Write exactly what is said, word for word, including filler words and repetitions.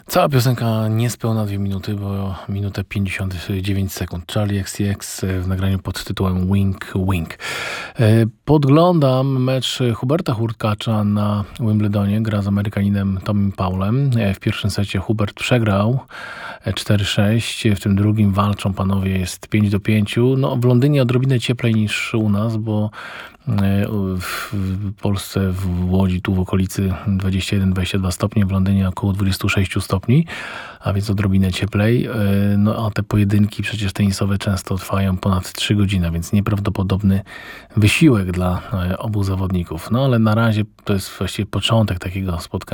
Cała piosenka niespełna dwie minuty, bo minutę pięćdziesiąt dziewięć sekund. Charli X C X w nagraniu pod tytułem Wink Wink. Podglądam mecz Huberta Hurkacza na Wimbledonie. Gra z Amerykaninem Tommy Paulem. W pierwszym secie Hubert przegrał cztery sześć. W tym drugim walczą panowie, jest pięć do pięciu. No, w Londynie odrobinę cieplej niż u nas, bo w Polsce, w Łodzi, tu w okolicy dwadzieścia jeden dwadzieścia dwa stopnie, w Londynie około dwadzieścia sześć stopni, a więc odrobinę cieplej. No a te pojedynki przecież tenisowe często trwają ponad trzy godziny, więc nieprawdopodobny wysiłek dla obu zawodników. No ale na razie to jest właściwie początek takiego spotkania.